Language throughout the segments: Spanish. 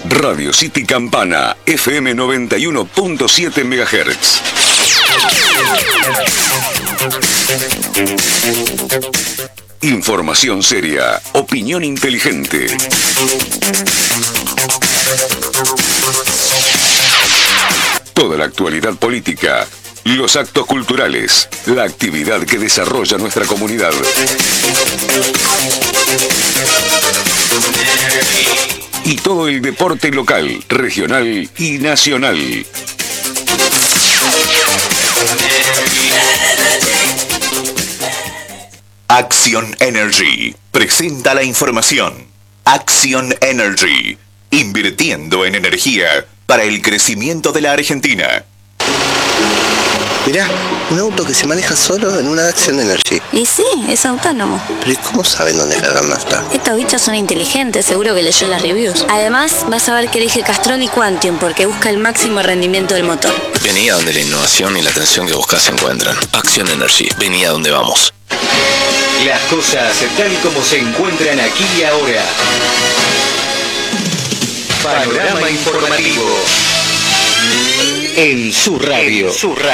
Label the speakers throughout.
Speaker 1: Radio City Campana, FM 91.7 MHz. Información seria, opinión inteligente. Toda la actualidad política, los actos culturales, la actividad que desarrolla nuestra comunidad. Y todo el deporte local, regional y nacional.
Speaker 2: Action Energy presenta la información. Action Energy, invirtiendo en energía para el crecimiento de la Argentina.
Speaker 3: Mirá, un auto que se maneja solo en una Action Energy.
Speaker 4: Y sí, es autónomo.
Speaker 3: Pero ¿y cómo saben dónde cargar nafta?
Speaker 4: Estos bichos son inteligentes, seguro que leyó las reviews. Además, vas a ver que elige Castrol y Quantium porque busca el máximo rendimiento del motor.
Speaker 5: Vení a donde la innovación y la atención que buscas se encuentran. Action Energy, vení a donde vamos.
Speaker 6: Las cosas tal como se encuentran aquí y ahora. Panorama informativo. En su radio.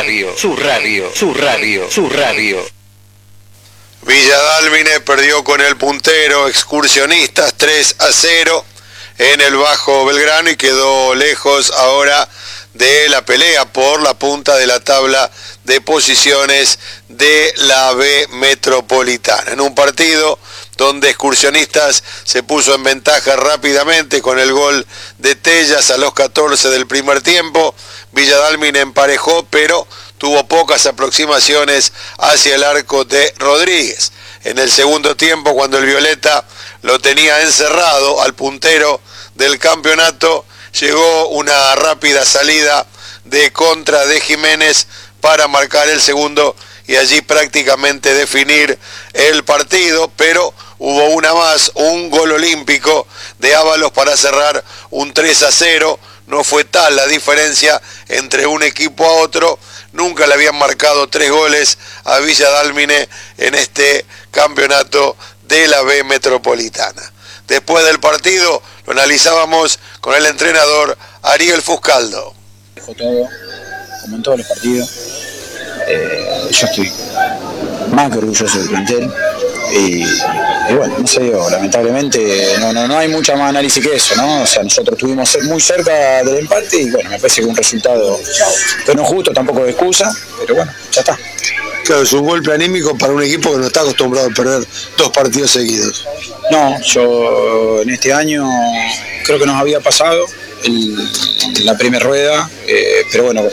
Speaker 7: Villa Dálmine perdió con el puntero Excursionistas 3-0 en el Bajo Belgrano y quedó lejos ahora de la pelea por la punta de la tabla de posiciones de la B Metropolitana. En un partido donde Excursionistas se puso en ventaja rápidamente con el gol de Tellas a los 14 del primer tiempo, Villa Dálmine emparejó, pero tuvo pocas aproximaciones hacia el arco de Rodríguez. En el segundo tiempo, cuando el Violeta lo tenía encerrado al puntero del campeonato, llegó una rápida salida de contra de Jiménez para marcar el segundo y allí prácticamente definir el partido, pero hubo una más, un gol olímpico de Ábalos para cerrar un 3-0. No fue tal la diferencia entre un equipo a otro. Nunca le habían marcado 3 goles a Villa Dálmine en este campeonato de la B Metropolitana. Después del partido lo analizábamos con el entrenador Ariel Fuscaldo.
Speaker 8: Dejó todo, como en todos los partidos. Yo estoy más que orgulloso del plantel. Y bueno, no se dio, lamentablemente no hay mucha más análisis que eso, ¿no? O sea, nosotros estuvimos muy cerca del empate y bueno, me parece que un resultado que no es justo, tampoco de excusa, pero bueno, ya está.
Speaker 7: Claro, es un golpe anímico para un equipo que no está acostumbrado a perder 2 partidos seguidos.
Speaker 8: No, yo en este año creo que nos había pasado la primera rueda, pero bueno,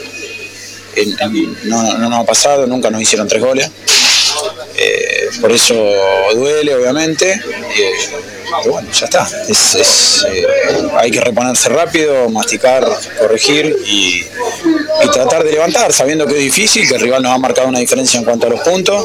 Speaker 8: no nos ha pasado, nunca nos hicieron 3 goles. Por eso duele, obviamente, pero bueno, ya está. Hay que reponerse rápido, masticar, corregir y tratar de levantar, sabiendo que es difícil, que el rival nos ha marcado una diferencia en cuanto a los puntos.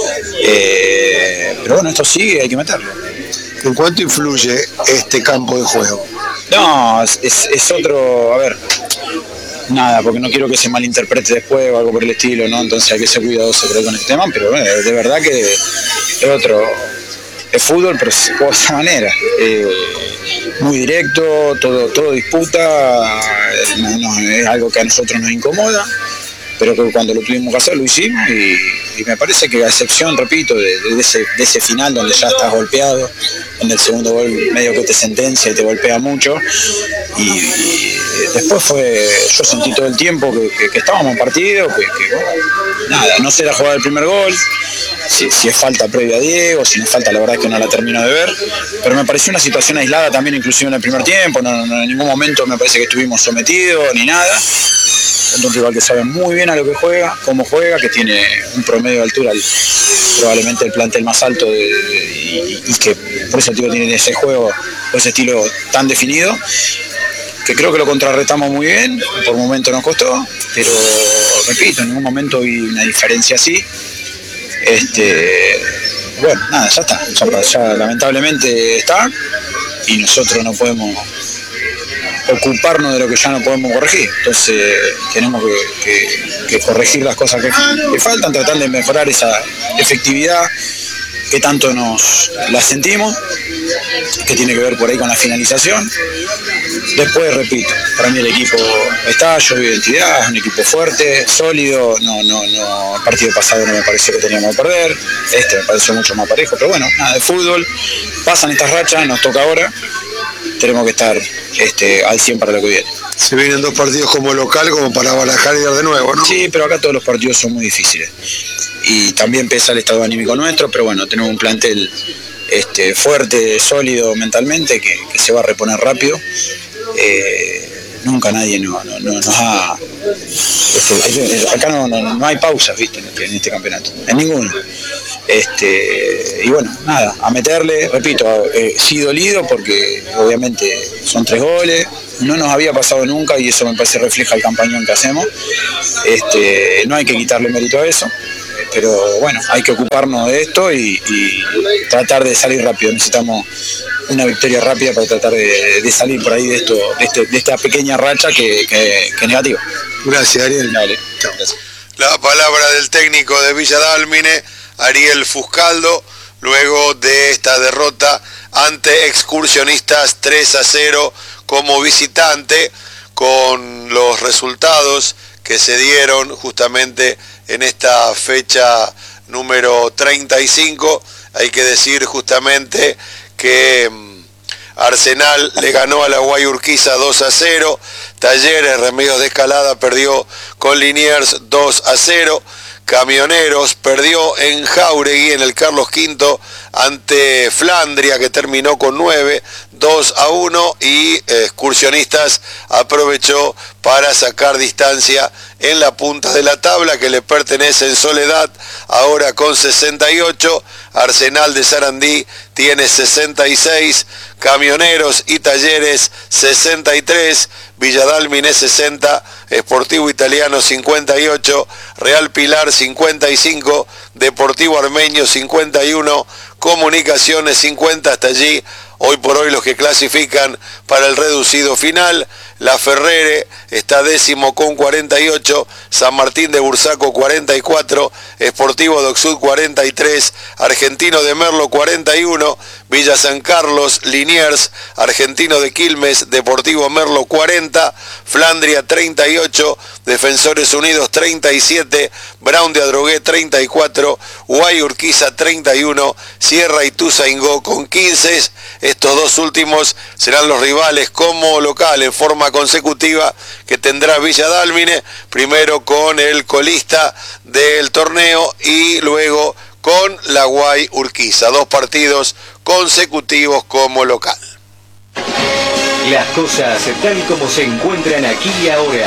Speaker 8: Pero bueno, esto sigue, hay que meterlo.
Speaker 7: ¿En cuánto influye este campo de juego?
Speaker 8: No, es otro, a ver. Nada, porque no quiero que se malinterprete después o algo por el estilo, ¿no? Entonces hay que ser cuidadoso, creo, con este tema, pero bueno, de verdad que es otro, es fútbol, pero se juega de esta manera, muy directo, todo disputa, no, es algo que a nosotros nos incomoda, pero que cuando lo tuvimos que hacer lo hicimos y me parece que a excepción, repito, de ese final donde ya estás golpeado, donde el segundo gol medio que te sentencia y te golpea mucho, y después yo sentí todo el tiempo que estábamos en partido, que nada, no sé la jugada del primer gol, si es falta previa a Diego, si no es falta, la verdad es que no la termino de ver, pero me pareció una situación aislada también, inclusive en el primer tiempo, no en ningún momento me parece que estuvimos sometidos ni nada. Es un rival que sabe muy bien a lo que juega, cómo juega, que tiene un promedio de altura probablemente el plantel más alto y que por eso tiene ese juego, ese estilo tan definido, que creo que lo contrarrestamos muy bien, por momentos nos costó, pero repito, en ningún momento vi una diferencia así. Bueno, nada, ya está, ya lamentablemente está y nosotros no podemos ocuparnos de lo que ya no podemos corregir, entonces tenemos que corregir las cosas que faltan, tratar de mejorar esa efectividad que tanto la sentimos, que tiene que ver por ahí con la finalización, Después, repito, para mí el equipo está, yo veo identidad, es un equipo fuerte, sólido, no, el partido pasado no me pareció que teníamos que perder, este me pareció mucho más parejo, pero bueno, nada, de fútbol, pasan estas rachas, nos toca ahora, tenemos que estar al 100 para lo que viene.
Speaker 7: Se vienen 2 partidos como local, como para barajar y dar de nuevo, ¿no?
Speaker 8: Sí, pero acá todos los partidos son muy difíciles. Y también pesa el estado anímico nuestro, pero bueno, tenemos un plantel fuerte, sólido mentalmente, que se va a reponer rápido. Nunca nadie nos ha... acá no hay pausas, ¿viste? En este campeonato, en ninguno. Y bueno, nada, a meterle, repito, sí dolido porque obviamente son 3 goles, no nos había pasado nunca y eso me parece refleja el campañón que hacemos. No hay que quitarle mérito a eso, pero bueno, hay que ocuparnos de esto y tratar de salir rápido. Necesitamos una victoria rápida para tratar de salir por ahí de esta pequeña racha que es negativa.
Speaker 7: Gracias, Ariel.
Speaker 8: Dale.
Speaker 7: Chao. La palabra del técnico de Villa Dálmine, Ariel Fuscaldo, luego de esta derrota ante Excursionistas 3-0 como visitante, con los resultados que se dieron justamente en esta fecha número 35. Hay que decir justamente que Arsenal le ganó a la Guay Urquiza 2-0, Talleres Remedios de Escalada perdió con Liniers 2-0, Camioneros perdió en Jauregui, en el Carlos V, ante Flandria, que terminó con 2-1, y Excursionistas aprovechó para sacar distancia en la punta de la tabla, que le pertenece en Soledad, ahora con 68, Arsenal de Sarandí tiene 66, Camioneros y Talleres 63, Villa Dálmine 60, Sportivo Italiano 58, Real Pilar 55, Deportivo Armenio 51, Comunicaciones 50, hasta allí hoy por hoy los que clasifican para el reducido final. La Ferrere está 10º con 48, San Martín de Bursaco 44, Sportivo Docsud 43, Argentino de Merlo 41, Villa San Carlos, Liniers, Argentino de Quilmes, Deportivo Merlo 40, Flandria 38, Defensores Unidos 37, Brown de Adrogué 34, Guay Urquiza 31, Sierra Ituzaingó con 15. Estos 2 últimos serán los rivales como local en forma consecutiva que tendrá Villa Dálmine, primero con el colista del torneo y luego con la Guay Urquiza. 2 partidos consecutivos como local.
Speaker 6: Las cosas tal como se encuentran aquí y ahora.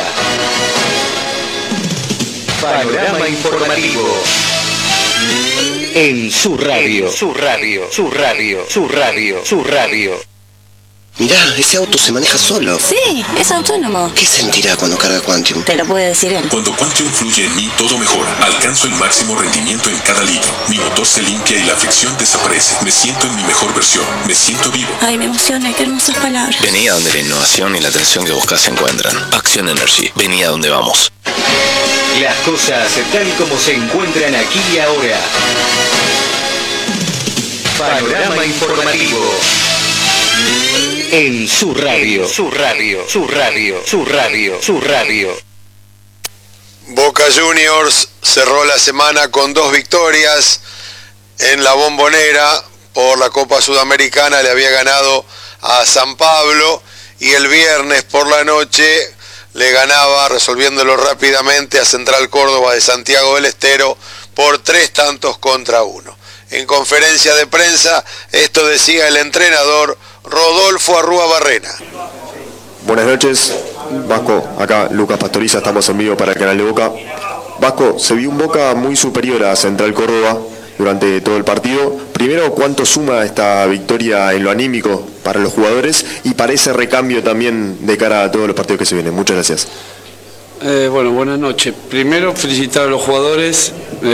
Speaker 6: Panorama informativo. En su radio.
Speaker 3: Mirá, ese auto se maneja solo.
Speaker 4: Sí, es autónomo.
Speaker 3: ¿Qué sentirá cuando carga Quantium?
Speaker 4: Te lo puede decir él.
Speaker 9: Cuando Quantium fluye en mí, todo mejora. Alcanzo el máximo rendimiento en cada litro. Mi motor se limpia y la fricción desaparece. Me siento en mi mejor versión. Me siento vivo.
Speaker 4: Ay, me emociona, qué hermosas palabras.
Speaker 5: Vení a donde la innovación y la atención que buscas se encuentran. Action Energy. Vení a donde vamos.
Speaker 6: Las cosas tal como se encuentran aquí y ahora. Panorama informativo. En su radio.
Speaker 7: Boca Juniors cerró la semana con 2 victorias en la Bombonera por la Copa Sudamericana. Le había ganado a San Pablo y el viernes por la noche le ganaba, resolviéndolo rápidamente, a Central Córdoba de Santiago del Estero por 3-1. En conferencia de prensa, esto decía el entrenador Rodolfo Arrúa Barrena.
Speaker 10: Buenas noches, Vasco, acá Lucas Pastoriza, estamos en vivo para el canal de Boca. Vasco, se vio un Boca muy superior a Central Córdoba durante todo el partido. Primero, ¿cuánto suma esta victoria en lo anímico para los jugadores y para ese recambio también de cara a todos los partidos que se vienen? Muchas gracias.
Speaker 11: Bueno, buenas noches. Primero, felicitar a los jugadores.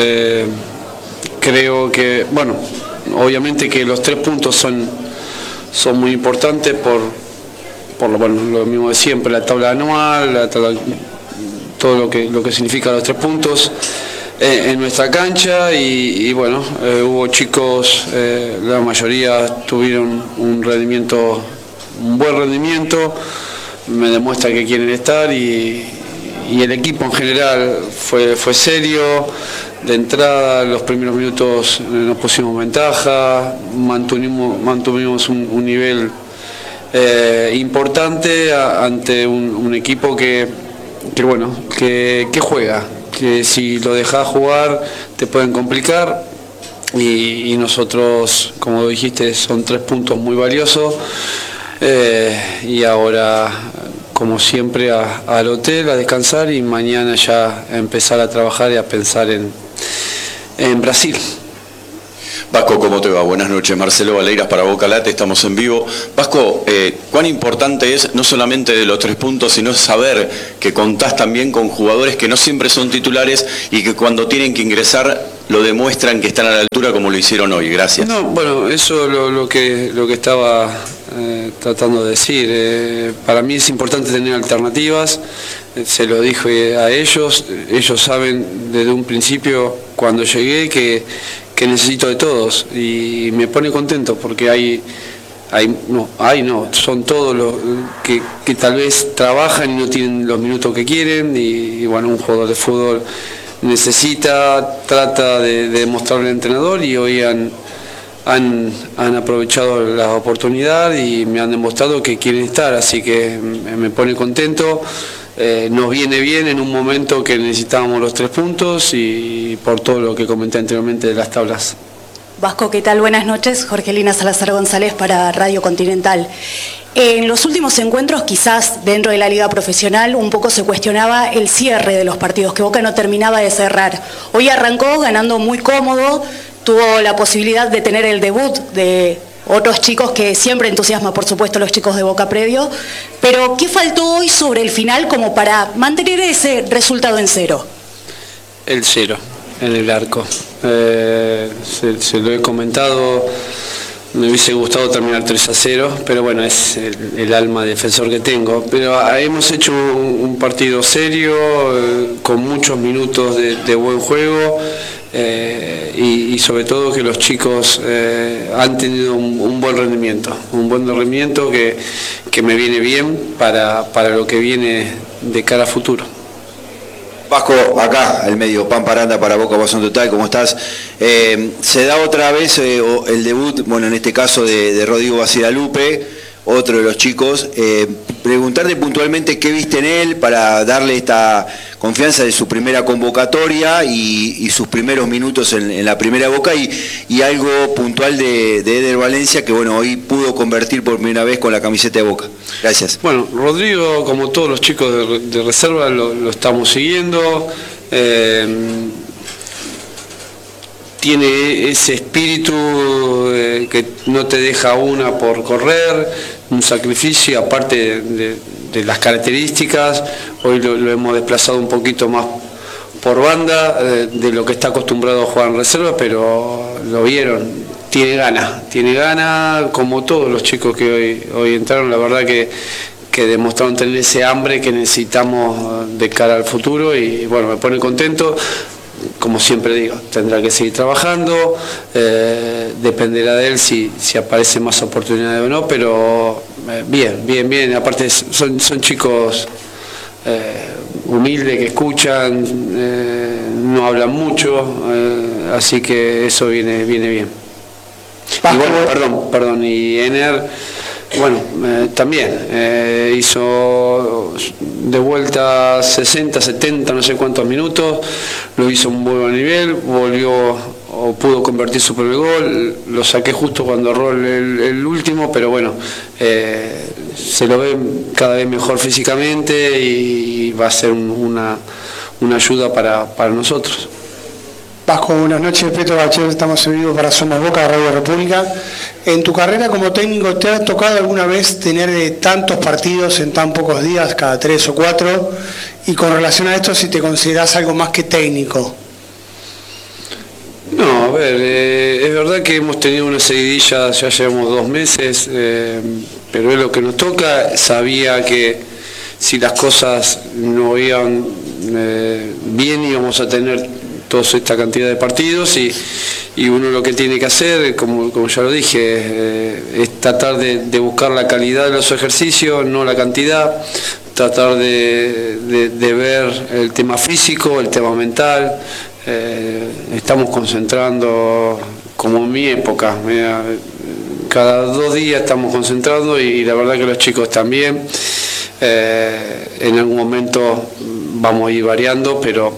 Speaker 11: Creo que, bueno, obviamente que los 3 puntos son muy importantes por lo mismo de siempre, la tabla anual, todo lo que significa los 3 puntos en nuestra cancha y bueno, hubo chicos, la mayoría tuvieron un rendimiento un buen rendimiento, me demuestra que quieren estar y el equipo en general fue serio. De entrada, los primeros minutos nos pusimos ventaja, mantuvimos un nivel importante ante un equipo que juega, que si lo dejas jugar te pueden complicar y nosotros, como dijiste, son 3 puntos muy valiosos y ahora, como siempre, al hotel a descansar y mañana ya a empezar a trabajar y a pensar en Brasil.
Speaker 12: Vasco, ¿cómo te va? Buenas noches, Marcelo Valeiras para Boca Late, estamos en vivo. Vasco, ¿cuán importante es no solamente de los 3 puntos, sino saber que contás también con jugadores que no siempre son titulares y que cuando tienen que ingresar lo demuestran que están a la altura como lo hicieron hoy? Gracias.
Speaker 11: No, bueno, eso es lo que estaba tratando de decir. Para mí es importante tener alternativas, se lo dije a ellos saben desde un principio cuando llegué que necesito de todos y me pone contento porque son todos los que tal vez trabajan y no tienen los minutos que quieren y bueno, un jugador de fútbol trata de demostrarle al entrenador y hoy han aprovechado la oportunidad y me han demostrado que quieren estar, así que me pone contento. Nos viene bien en un momento que necesitábamos los 3 puntos y por todo lo que comenté anteriormente de las tablas.
Speaker 13: Vasco, ¿qué tal? Buenas noches. Jorgelina Salazar González para Radio Continental. En los últimos encuentros, quizás dentro de la liga profesional, un poco se cuestionaba el cierre de los partidos, que Boca no terminaba de cerrar. Hoy arrancó ganando muy cómodo, tuvo la posibilidad de tener el debut de otros chicos que siempre entusiasma, por supuesto, los chicos de Boca previo, pero ¿qué faltó hoy sobre el final como para mantener ese resultado en 0?
Speaker 11: El 0 en el arco. Se lo he comentado, me hubiese gustado terminar 3-0, pero bueno, es el alma de defensor que tengo. Pero hemos hecho un partido serio, con muchos minutos de buen juego. Y sobre todo que los chicos han tenido un buen rendimiento que me viene bien para lo que viene de cara a futuro.
Speaker 14: Vasco, acá, el medio, Pan Paranda para Boca Pasión Total, ¿cómo estás? Se da otra vez el debut, bueno, en este caso de Rodrigo Basilalupe, otro de los chicos. Preguntarte puntualmente qué viste en él para darle esta confianza de su primera convocatoria y sus primeros minutos en la primera Boca y algo puntual de Eder Valencia que bueno, hoy pudo convertir por primera vez con la camiseta de Boca. Gracias.
Speaker 11: Bueno, Rodrigo, como todos los chicos de reserva, lo estamos siguiendo. Tiene ese espíritu que no te deja una por correr, un sacrificio, aparte de las características. Hoy lo hemos desplazado un poquito más por banda de lo que está acostumbrado a jugar en reserva, pero lo vieron, tiene ganas, como todos los chicos que hoy entraron, la verdad que demostraron tener ese hambre que necesitamos de cara al futuro y bueno, me pone contento. Como siempre digo, tendrá que seguir trabajando, dependerá de él si aparece más oportunidades o no, pero bien, aparte son chicos humildes que escuchan, no hablan mucho, así que eso viene bien. Y bueno, perdón, y Ener, bueno, también hizo de vuelta 60, 70, no sé cuántos minutos, lo hizo un muy buen nivel, volvió o pudo convertir su primer gol, lo saqué justo cuando erró el último, pero bueno, se lo ve cada vez mejor físicamente y va a ser una ayuda para nosotros.
Speaker 15: Vasco, buenas noches, Petro Bachel, estamos en vivo para Somos Boca, Radio República. En tu carrera como técnico, ¿te ha tocado alguna vez tener tantos partidos en tan pocos días, cada 3 o 4? Y con relación a esto, si te considerás algo más que técnico.
Speaker 11: No, a ver, es verdad que hemos tenido una seguidilla, ya llevamos 2 meses, pero es lo que nos toca. Sabía que si las cosas no iban bien íbamos a tener toda esta cantidad de partidos y uno lo que tiene que hacer, como ya lo dije, es tratar de buscar la calidad de los ejercicios, no la cantidad, tratar de ver el tema físico, el tema mental. Estamos concentrando como en mi época, cada 2 días estamos concentrando y la verdad que los chicos también. En algún momento vamos a ir variando, pero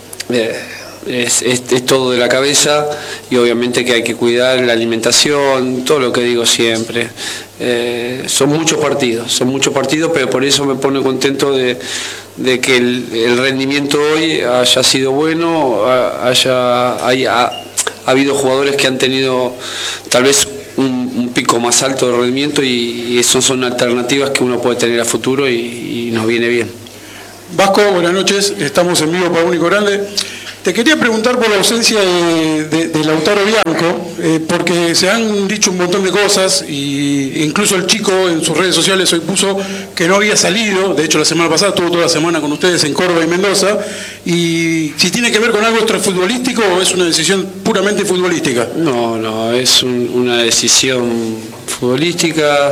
Speaker 11: es todo de la cabeza y obviamente que hay que cuidar la alimentación, todo lo que digo siempre. Son muchos partidos, pero por eso me pone contento de que el rendimiento hoy haya sido bueno, ha habido jugadores que han tenido tal vez un pico más alto de rendimiento y esas son alternativas que uno puede tener a futuro y nos viene bien.
Speaker 16: Vasco, buenas noches, estamos en vivo para Único Grande. Te quería preguntar por la ausencia de Lautaro Bianco, porque se han dicho un montón de cosas, y incluso el chico en sus redes sociales hoy puso que no había salido. De hecho, la semana pasada estuvo toda la semana con ustedes en Córdoba y Mendoza, y si tiene que ver con algo extrafutbolístico o es una decisión puramente futbolística.
Speaker 11: No, es una decisión futbolística.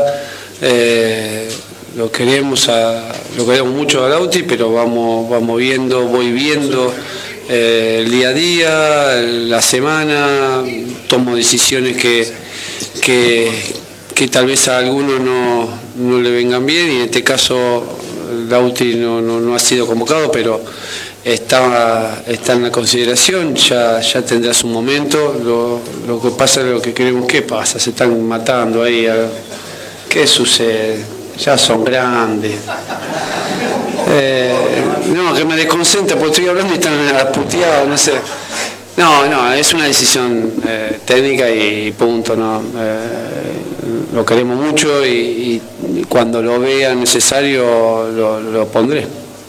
Speaker 11: Lo queremos mucho a Lauti, pero voy viendo el día a día, la semana, tomo decisiones que tal vez a algunos no le vengan bien, y en este caso Lauti no ha sido convocado, pero está en la consideración, ya tendrá su momento. Lo que pasa es lo que queremos que pasa, se están matando ahí. ¿Qué sucede? Ya son grandes. No, que me desconcentra porque estoy hablando y están puteados, no sé. No, es una decisión técnica y punto, ¿no? Lo queremos mucho y cuando lo vea necesario lo pondré.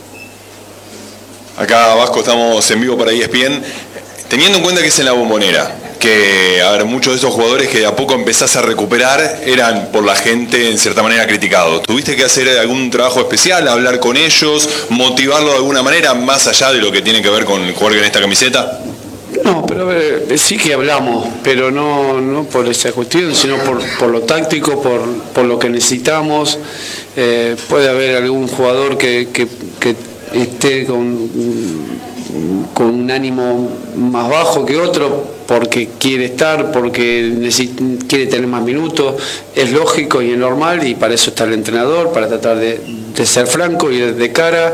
Speaker 17: Acá, Vasco, estamos en vivo para ESPN. Teniendo en cuenta que es en la Bombonera, que muchos de esos jugadores que de a poco empezás a recuperar eran por la gente en cierta manera criticados. ¿Tuviste que hacer algún trabajo especial, hablar con ellos, motivarlo de alguna manera, más allá de lo que tiene que ver con jugar en esta camiseta?
Speaker 11: No, pero sí que hablamos, pero no por esa cuestión, sino por lo táctico, por lo que necesitamos. Puede haber algún jugador que esté con un ánimo más bajo que otro, porque quiere estar, porque quiere tener más minutos. Es lógico y es normal, y para eso está el entrenador, para tratar de ser franco y de cara,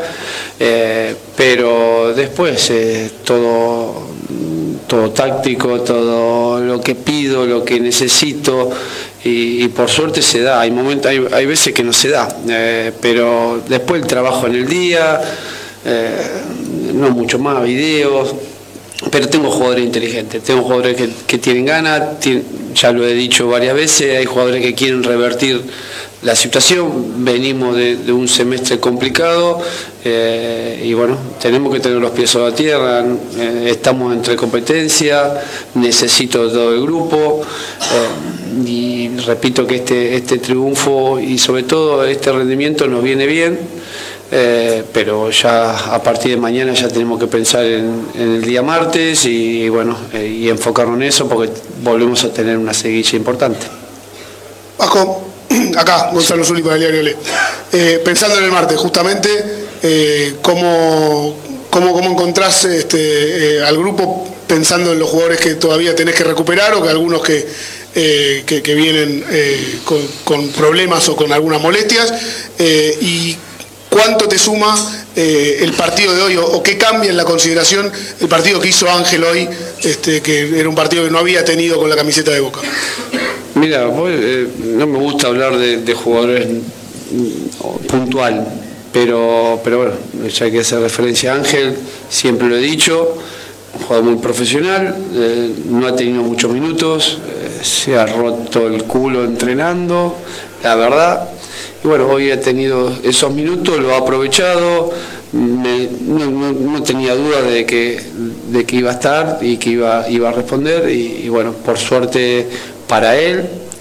Speaker 11: pero después todo táctico, todo lo que pido, lo que necesito, y por suerte se da. Hay veces que no se da, pero después el trabajo en el día, no mucho más, videos, pero tengo jugadores inteligentes, tengo jugadores que tienen ganas, ya lo he dicho varias veces, hay jugadores que quieren revertir la situación. Venimos de un semestre complicado, y bueno, tenemos que tener los pies sobre la tierra. Estamos entre competencia, necesito todo el grupo, y repito que este triunfo y sobre todo este rendimiento nos viene bien. Pero ya a partir de mañana ya tenemos que pensar en el día martes y bueno, y enfocarnos en eso, porque volvemos a tener una seguilla importante.
Speaker 16: Vasco, acá Gonzalo Zuli para el diario Le. Pensando en el martes, justamente, ¿cómo encontrás al grupo pensando en los jugadores que todavía tenés que recuperar, o que algunos que vienen con problemas o con algunas molestias? Y ¿cuánto te suma el partido de hoy, o qué cambia en la consideración el partido que hizo Ángel hoy, que era un partido que no había tenido con la camiseta de Boca?
Speaker 11: Mira, no me gusta hablar de jugadores puntual, pero bueno, ya hay que hacer referencia a Ángel, siempre lo he dicho, un jugador muy profesional, no ha tenido muchos minutos, se ha roto el culo entrenando, la verdad. Y bueno, hoy ha tenido esos minutos, lo ha aprovechado, no tenía duda de que iba a estar y que iba a responder, y bueno, por suerte para él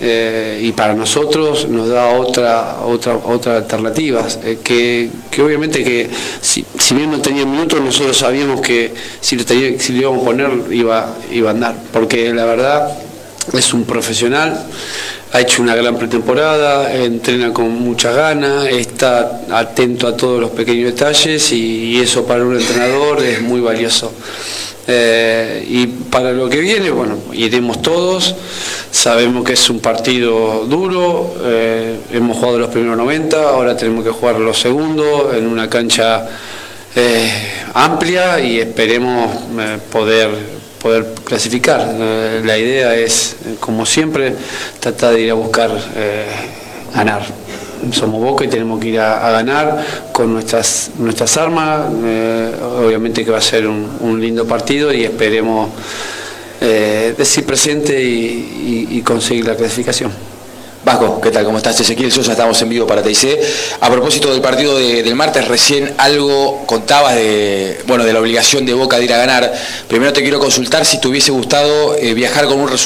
Speaker 11: y para nosotros nos da otra alternativa, que obviamente que si bien no tenía minutos, nosotros sabíamos que si lo íbamos a poner iba a andar, porque la verdad es un profesional, ha hecho una gran pretemporada, entrena con mucha ganas, está atento a todos los pequeños detalles y eso para un entrenador es muy valioso. Y para lo que viene, bueno, iremos todos, sabemos que es un partido duro, hemos jugado los primeros 90, ahora tenemos que jugar los segundos en una cancha amplia y esperemos poder clasificar. La idea es, como siempre, tratar de ir a buscar ganar. Somos Boca y tenemos que ir a ganar con nuestras armas. Obviamente que va a ser un lindo partido y esperemos decir presente y conseguir la clasificación.
Speaker 18: Vasco, ¿qué tal? ¿Cómo estás? Ezequiel Sosa, estamos en vivo para TIC. A propósito del partido del martes, recién algo contabas de la obligación de Boca de ir a ganar. Primero te quiero consultar si te hubiese gustado viajar con un resultado